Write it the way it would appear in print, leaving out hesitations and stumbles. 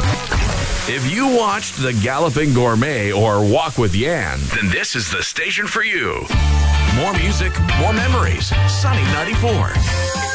If you watched The Galloping Gourmet or Walk with Yan, then this is the station for you. More music, more memories. Sunny 94.